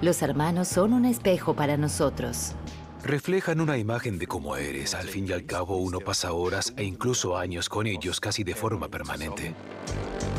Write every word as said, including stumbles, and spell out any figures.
Los hermanos son un espejo para nosotros. Reflejan una imagen de cómo eres. Al fin y al cabo, uno pasa horas e incluso años con ellos casi de forma permanente.